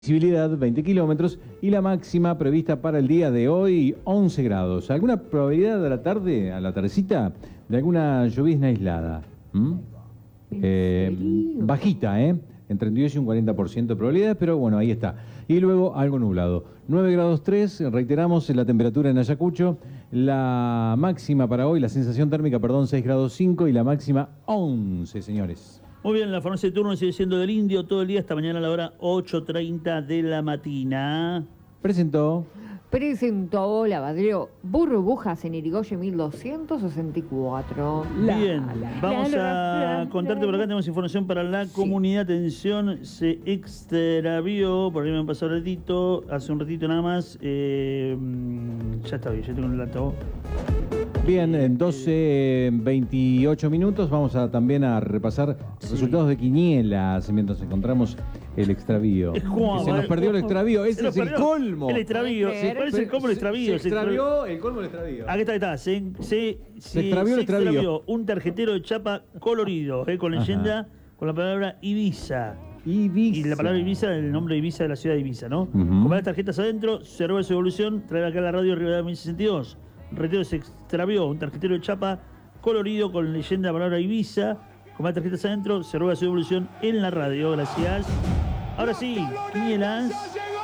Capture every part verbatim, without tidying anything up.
Visibilidad veinte kilómetros y la máxima prevista para el día de hoy once grados. ¿Alguna probabilidad a la tarde, a la tardecita, de alguna llovizna aislada? ¿Mm? Eh, bajita, ¿eh? Entre un diez y un cuarenta por ciento de probabilidades, pero bueno, ahí está. Y luego algo nublado. nueve grados tres, reiteramos la temperatura en Ayacucho. La máxima para hoy, la sensación térmica, perdón, seis grados cinco y la máxima once, señores. Muy bien, la farmacia de turno sigue siendo del Indio todo el día, hasta mañana a la hora ocho treinta de la mañana. Presentó. Presentó Lavadero Burbujas en Irigoyen mil doscientos sesenta y cuatro. Bien, La, vamos la, la, a contarte por acá, tenemos información para la Sí. comunidad. Atención, se extravió, por ahí me han pasado un ratito, hace un ratito nada más. Eh, ya está bien, ya tengo el dato. Bien, en doce veintiocho minutos vamos a también a repasar Sí. resultados de quinielas mientras encontramos el extravío. Es como, Que se nos perdió el extravío, ese Se nos es el perdió colmo. El extravío, Sí, sí, ¿cuál es el colmo del extravío? Se Se extravió el colmo del extravío. Aquí está, ahí está. Se, se, Se extravió el extravío. un tarjetero de chapa colorido, eh, con leyenda, Ajá. con la palabra Ibiza. Ibiza. Y la palabra Ibiza, el nombre de Ibiza de la ciudad de Ibiza, ¿no? Ujú. Con varias tarjetas adentro, se roba su evolución, trae acá a la radio Rivadavia mil sesenta y dos. Retiro se extravió un tarjetero de chapa colorido con leyenda la palabra Ibiza. Con varias tarjetas adentro, se roba su evolución en la radio. Gracias. Ahora sí, quinielas.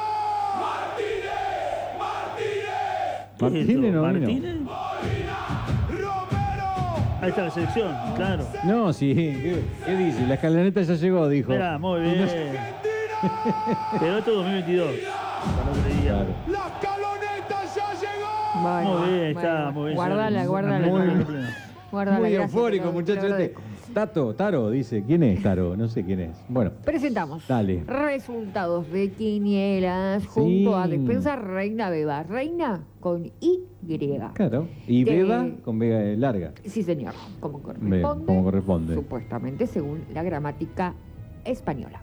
¿Qué es Martínez esto? no vino. ¿Martínez? Ahí está la selección, claro. No, sí. ¿Qué, qué dice? La escalaneta ya llegó, dijo. Mirá, muy bien. Pero esto es dos mil veintidós. Para otro día. Claro. ¡La caloneta ya llegó! Bueno, Muy bien, está, bueno, muy bien. Guardala, guardala. Muy bien. Guardala, Muy gracias, eufórico, te lo- te lo muchachos. Este. agradezco. Tato, Taro, dice. ¿Quién es Taro? No sé quién es. Bueno, Presentamos Dale. resultados de quinielas junto a Sí. Despensa Reina Beba. Reina con Y. claro. Y De- Beba con B larga. Sí, señor, como corresponde. Bien, como corresponde. Supuestamente, según la gramática española.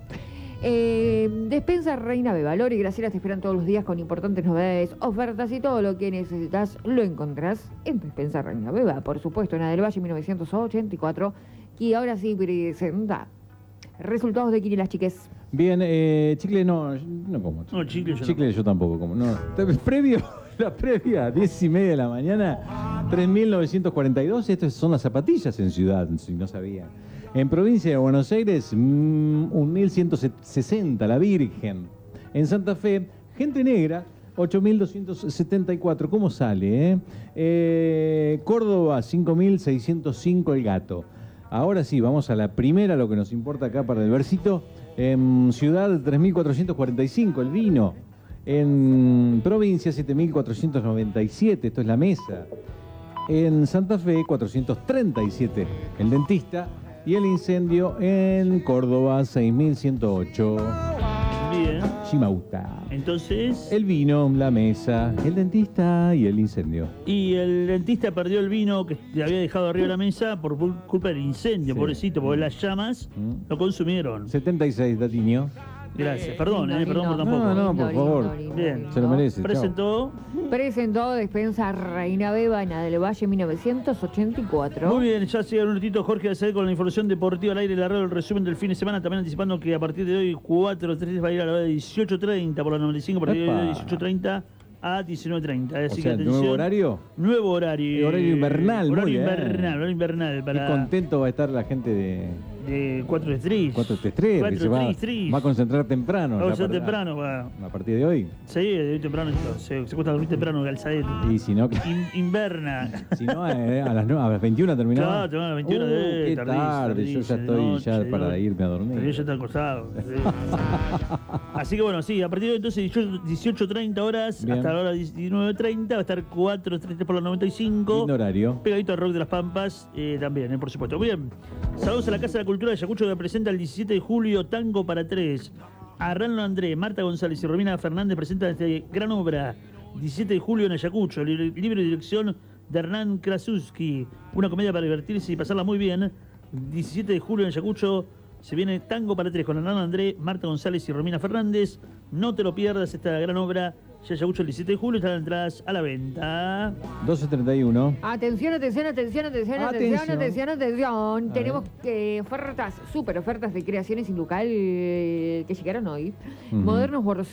Eh, Despensa Reina Beba. Lore y Graciela te esperan todos los días con importantes novedades, ofertas y todo lo que necesitas lo encontrás en Despensa Reina Beba. Por supuesto, en la del Valle mil novecientos ochenta y cuatro. Y ahora sí presenta resultados de quinielas, chiques. Bien, eh, chicle no, no como. No, chicle yo Chicle yo tampoco como. No. Previo, la previa, diez y media de la mañana, tres mil novecientos cuarenta y dos. Estas son las zapatillas en ciudad, si no sabía. En provincia de Buenos Aires, mmm, un mil ciento sesenta, la Virgen. En Santa Fe, gente negra, ocho mil doscientos setenta y cuatro. ¿Cómo sale? Eh? Eh, Córdoba, cinco mil seiscientos cinco, el gato. Ahora sí, vamos a la primera, lo que nos importa acá para el versito. En ciudad, tres mil cuatrocientos cuarenta y cinco, el vino. En provincia, siete mil cuatrocientos noventa y siete, esto es la mesa. En Santa Fe, cuatrocientos treinta y siete, el dentista. Y el incendio en Córdoba, seis mil ciento ocho, Bien. Chimauta. Entonces, El vino, la mesa, el dentista y el incendio. y el dentista perdió el vino que le había dejado arriba de la mesa por culpa del incendio, Sí. pobrecito, porque las llamas Mm. lo consumieron. setenta y seis, Datiño. Gracias, perdón, Lindo, eh, perdón por lindo. tampoco. No, no, por Lindo, favor. lindo, lindo, Bien. lindo. Se lo merece. chao. Presentó. Presentó Despensa Reina Beba en la del Valle mil novecientos ochenta y cuatro. Muy bien, ya sigue un ratito Jorge Azael con la información deportiva al aire, la radio, el resumen del fin de semana, también anticipando que a partir de hoy cuatro tres va a ir a la hora de dieciocho treinta por la noventa y cinco, a partir de hoy Epa. de dieciocho treinta a diecinueve treinta. Así O que sea, atención. ¿nuevo horario? Nuevo horario. Eh, horario invernal, muy Horario bien. invernal, horario invernal Qué para contento va a estar la gente de de cuatro de tres. cuatro tres tres, que cuatro se va, tres tres. va a concentrar temprano. Vamos ya a para- temprano, va. A partir de hoy. Sí, de hoy temprano, se, se cuesta dormir temprano, Galzadet. Y si no, In- inverna. si no eh, a, las, nue- a las veintiuna terminaba. Claro, terminaba a las veintiuna, Uh, eh, qué tardísimo, tarde, yo ya tardísimo, estoy de ya noche, para de irme a Pero dormir. ya está acostado. sí. Así que bueno, sí, a partir de hoy, entonces dieciocho treinta horas Bien. hasta la hora diecinueve treinta va a estar cuatro treinta por la noventa y cinco. Lindo horario. Pegadito al Rock de las Pampas, eh, también, eh, por supuesto. Bien, saludos a la Casa de la Cultura de Ayacucho que presenta el diecisiete de julio Tango para tres. Arrano André, Marta González y Romina Fernández presentan esta gran obra. diecisiete de julio en Ayacucho, libre, libre dirección de Hernán Krasuski. Una comedia para divertirse y pasarla muy bien. diecisiete de julio en Ayacucho se viene Tango para tres con Hernán André, Marta González y Romina Fernández. No te lo pierdas esta gran obra Ya Ayacucho el diecisiete de julio, están las entradas a la venta. doce treinta y uno. Atención, atención, atención, atención, atención, Atención. atención, atención. A Tenemos ver. eh, ofertas, súper ofertas de creaciones sin local eh, que llegaron hoy. Ujú. Modernos